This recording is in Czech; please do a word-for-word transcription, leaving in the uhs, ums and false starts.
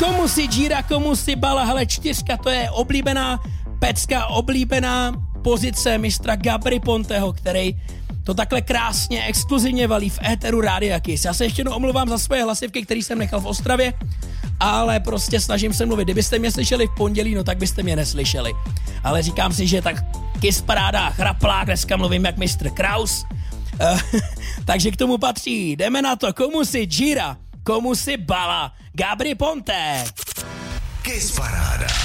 Komu si Gira, komu si Bala, hele, čtyřka, to je oblíbená pecka, oblíbená pozice mistra Gabry Ponteho, který to takhle krásně, exkluzivně valí v éteru Rádia Kiss. Já se ještě jednou omluvám za svoje hlasivky, který jsem nechal v Ostravě, ale prostě snažím se mluvit. Kdybyste mě slyšeli v pondělí, no tak byste mě neslyšeli. Ale říkám si, že tak Kiss paráda, chraplák, dneska mluvím jak mistr Kraus. Uh, takže k tomu patří, jdeme na to, komu si Gira, komu si Bala, Gabry Ponte. Kiss paráda.